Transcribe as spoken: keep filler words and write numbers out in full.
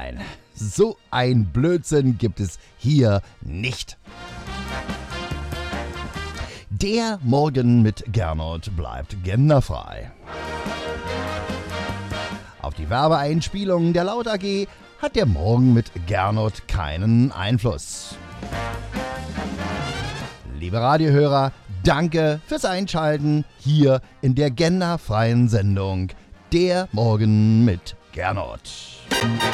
nein, so ein Blödsinn gibt es hier nicht. Der Morgen mit Gernot bleibt genderfrei. Auf die Werbeeinspielung der Laut A G hat der Morgen mit Gernot keinen Einfluss. Liebe Radiohörer, danke fürs Einschalten hier in der genderfreien Sendung Der Morgen mit Gernot.